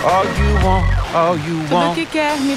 All you want, all you want. Tudo que quer me